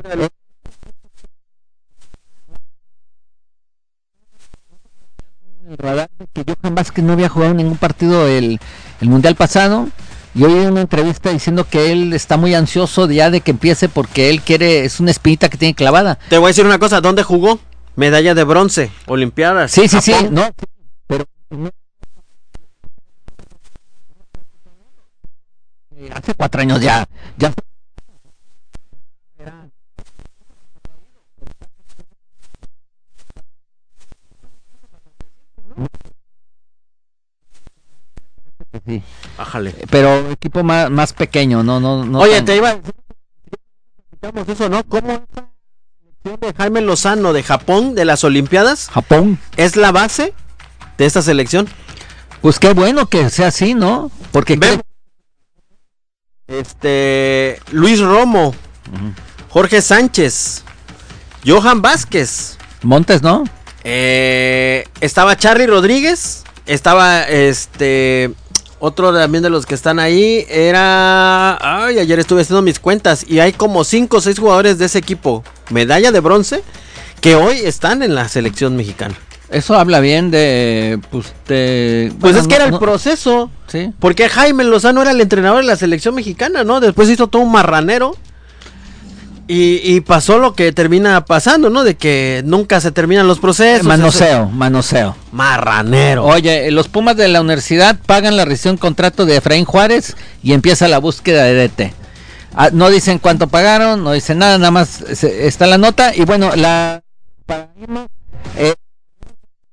El radar de que Johan Vázquez no había jugado ningún partido el mundial pasado, y hoy en una entrevista diciendo que él está muy ansioso ya de que empiece porque él quiere, es una espinita que tiene clavada. Te voy a decir una cosa, ¿dónde jugó? Medalla de bronce, olimpiadas. Sí, no, pero hace 4 años ya. Sí. Ájale. Pero equipo más pequeño, no. Oye, te iba a decir, eso, ¿no? ¿Cómo esta selección de Jaime Lozano de Japón, de las Olimpiadas, Japón es la base de esta selección? Pues qué bueno que sea así, ¿no? Porque Luis Romo, Jorge Sánchez, Johan Vázquez, Montes, ¿no? Estaba Charly Rodríguez, estaba otro también de los que están ahí era... ayer estuve haciendo mis cuentas y hay como 5 o 6 jugadores de ese equipo, medalla de bronce, que hoy están en la selección mexicana. Eso habla bien de... Pues es que era el proceso. Sí. Porque Jaime Lozano era el entrenador de la selección mexicana, ¿no? Después hizo todo un marranero. Y pasó lo que termina pasando, ¿no? De que nunca se terminan los procesos. Manoseo. Marranero. Oye, los Pumas de la universidad pagan la rescisión de contrato de Efraín Juárez y empieza la búsqueda de DT. No dicen cuánto pagaron, no dicen nada más está la nota. Y bueno, la paradigma